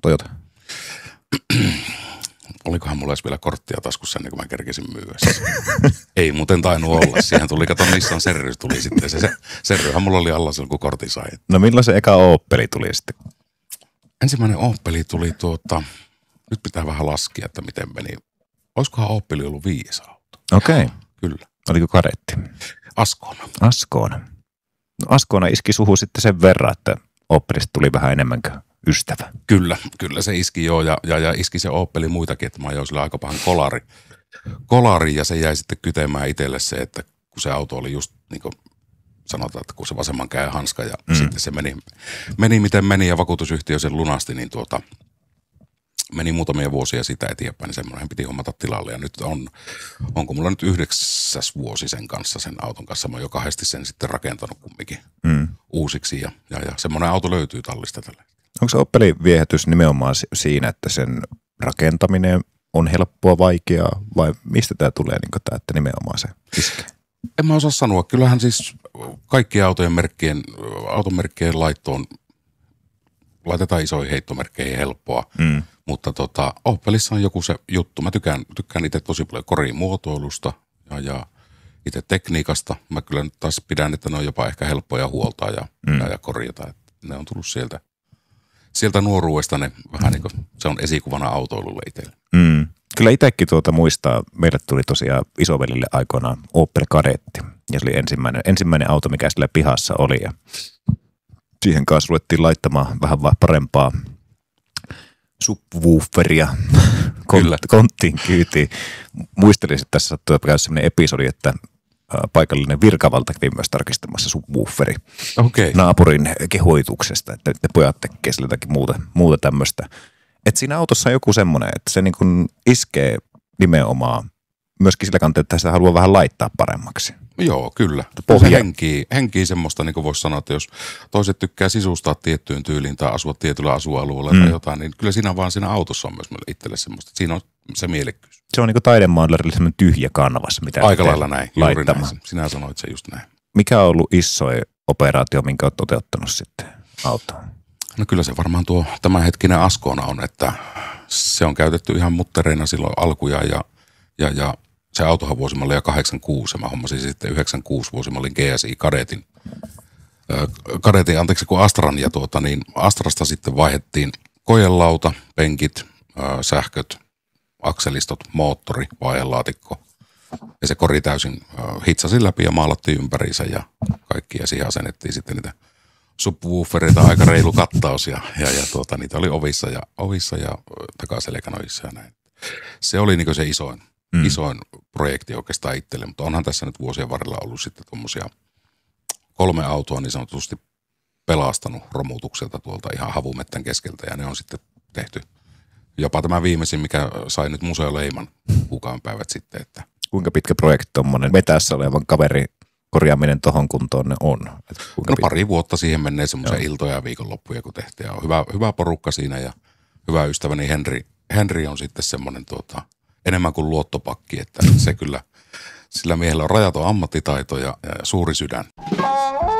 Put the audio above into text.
Toyota? Olikohan mulla edes vielä korttia taskussa ennen kuin mä kerkesin myyä. Ei muuten tainnut olla. Siihen tuli, kato Nissan Serry tuli sitten. Se Serryhän mulla oli alla silloin, kun kortin sai. No milloin se eka Opeli tuli sitten? Ensimmäinen Opeli tuli nyt pitää vähän laskea, että miten meni. Olisikohan Opeli ollut 5 auto? Okei. Okay. Kyllä. Oliko kadetti? Ascona. No Ascona iski suhu sitten sen verran, että Opelista tuli vähän enemmän kuin ystävä. Kyllä se iski joo ja iski se Opeli muitakin, että mä ajoin sillä aika pahan kolari ja se jäi sitten kytemään itselle se, että kun se auto oli just niin kuin sanotaan, että kun se vasemman käy hanska ja sitten se meni miten meni ja vakuutusyhtiö sen lunasti, niin meni muutamia vuosia sitä eteenpäin, niin semmoinen piti hommata tilalle. Ja nyt onko mulla nyt 9. vuosi sen kanssa, sen auton kanssa. Mä oon jo 2 sen sitten rakentanut kumminkin uusiksi ja semmoinen auto löytyy tallista tällä. Onko se Opelin viehätys nimenomaan siinä, että sen rakentaminen on helppoa, vaikeaa vai mistä tämä tulee, niin tämä, että nimenomaan se iskee? En mä osaa sanoa. Kyllähän siis kaikkien automerkkien laittoon laitetaan isoihin heittomerkkeihin helppoa, mutta Opelissa on joku se juttu. Mä tykkään itse tosi paljon korin muotoilusta ja itse tekniikasta. Mä kyllä nyt taas pidän, että ne on jopa ehkä helppoja huoltaa ja korjata. Että ne on tullut sieltä nuoruudesta ne vähän niin kuin se on esikuvana autoilulle itselle. Kyllä itsekin muistaa, meille tuli tosiaan isovelille aikoinaan Opel Kadetti. Ja se oli ensimmäinen auto, mikä sillä pihassa oli. Ja siihen kanssa ruvettiin laittamaan vähän parempaa subwooferia konttiin kyytiin. Muistelin, että tässä sattui käydä sellainen episodi, että paikallinen virkavalta kävi myös tarkistamassa subwooferi naapurin kehoituksesta, että nyt ne pojat tekee sillä jotakin muuta tämmöistä. Että siinä autossa on joku semmoinen, että se niin kuin iskee nimenomaan myöskin sillä kantaa, että sitä haluaa vähän laittaa paremmaksi. Joo, kyllä. Se henkii semmoista, niin kuin voisi sanoa, että jos toiset tykkää sisustaa tiettyyn tyyliin tai asua tietyllä asualueella tai jotain, niin kyllä siinä autossa on myös itselle semmoista, että siinä on se mielekkyys. Se on niin kuin taidemaalarille semmoinen tyhjä kanvas, mitä aika lailla näin, juuri näin. Sinä sanoit se just näin. Mikä on ollut isoin operaatio, minkä olet toteuttanut sitten autoon? No kyllä se varmaan tuo tämänhetkinen Ascona on, että se on käytetty ihan muttereina silloin alkujaan ja se autohan vuosimalli ja 86 ja mä hommasin sitten 96 vuosimallin GSI kun Astran ja Astrasta sitten vaihdettiin kojelauta, penkit, sähköt, akselistot, moottori, vaihelaatikko ja se kori täysin hitsasin läpi ja maalattiin ympäriinsä ja kaikki ja siihen asennettiin sitten niitä subwoofereita, aika reilu kattaus ja niitä oli ovissa ja takaselkänojissa ja näin. Se oli niin se isoin projekti oikeastaan itselle, mutta onhan tässä nyt vuosien varrella ollut sitten tuommoisia 3 autoa niin sanotusti pelastanut romutukselta tuolta ihan havumettän keskeltä ja ne on sitten tehty. Jopa tämä viimeisin, mikä sai nyt museoleiman kuukauden päivät sitten. Että kuinka pitkä projekti tuommoinen metässä olevan kaveri korjaaminen tohon kuntoon ne on? Pari vuotta siihen menee semmoisia iltoja ja viikonloppuja kun tehtiin. On hyvä porukka siinä ja hyvä ystäväni Henri on sitten semmoinen enemmän kuin luottopakki, että se kyllä, sillä miehellä on rajaton ammattitaito ja suuri sydän.